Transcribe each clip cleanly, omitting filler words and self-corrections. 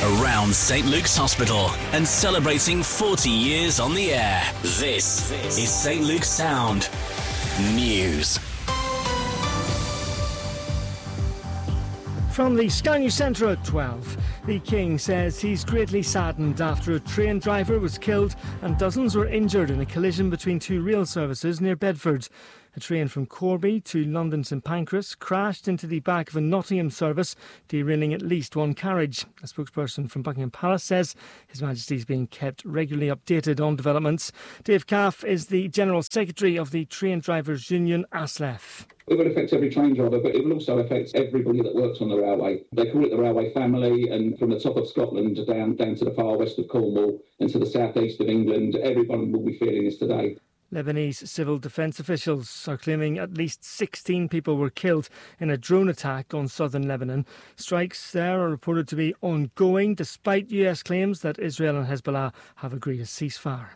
around St Luke's Hospital and celebrating 40 years on the air. This is St Luke's Sound News. From the Sky News Centre at 12, the King says he's greatly saddened after a train driver was killed and dozens were injured in a collision between two rail services near Bedford. A train from Corby to London St Pancras crashed into the back of a Nottingham service, derailing at least one carriage. A spokesperson from Buckingham Palace says His Majesty is being kept regularly updated on developments. Dave Caff is the General Secretary of the Train Drivers Union, ASLEF. It will affect every train driver, but it will also affect everybody that works on the railway. They call it the railway family, and from the top of Scotland down to the far west of Cornwall and to the southeast of England, everyone will be feeling this today. Lebanese civil defence officials are claiming at least 16 people were killed in a drone attack on southern Lebanon. Strikes there are reported to be ongoing, despite US claims that Israel and Hezbollah have agreed a ceasefire.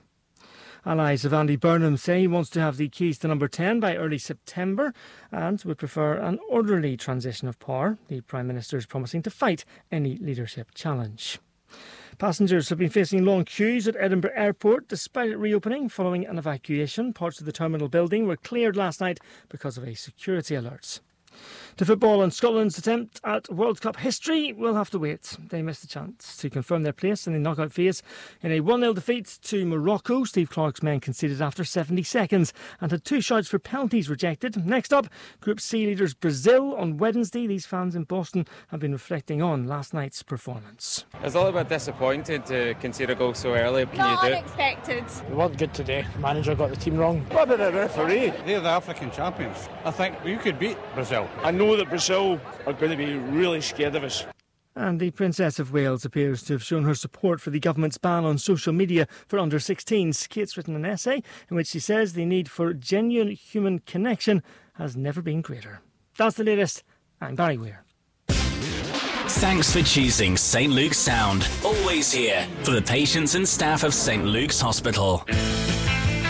Allies of Andy Burnham say he wants to have the keys to number 10 by early September and would prefer an orderly transition of power. The Prime Minister is promising to fight any leadership challenge. Passengers have been facing long queues at Edinburgh Airport despite it reopening following an evacuation. Parts of the terminal building were cleared last night because of a security alert. To football, and Scotland's attempt at World Cup history will have to wait. They missed the chance to confirm their place in the knockout phase in a 1-0 defeat to Morocco. Steve Clarke's men conceded after 70 seconds and had 2 shots for penalties rejected. Next up, Group C leaders Brazil on Wednesday. These fans in Boston have been reflecting on last night's performance. It's a little bit disappointing to concede a goal so early. Not unexpected. We weren't good today. The manager got the team wrong. What about the referee? They're the African champions. I think we could beat Brazil. I know that Brazil are going to be really scared of us. And the Princess of Wales appears to have shown her support for the government's ban on social media for under-16s. Kate's written an essay in which she says the need for genuine human connection has never been greater. That's the latest. I'm Barry Weir. Thanks for choosing St Luke's Sound. Always here for the patients and staff of St Luke's Hospital.